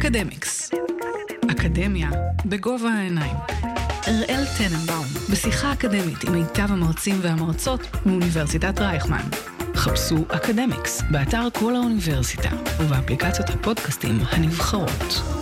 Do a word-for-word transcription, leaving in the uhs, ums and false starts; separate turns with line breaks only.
אקדמיקס. אקדמיה בגובה העיניים. אראל טננבאום, בשיחה אקדמית עם מיטב המרצים והמרצות מאוניברסיטת רייכמן. חפשו אקדמיקס באתר כל האוניברסיטה ובאפליקציות הפודקאסטים הנבחרות.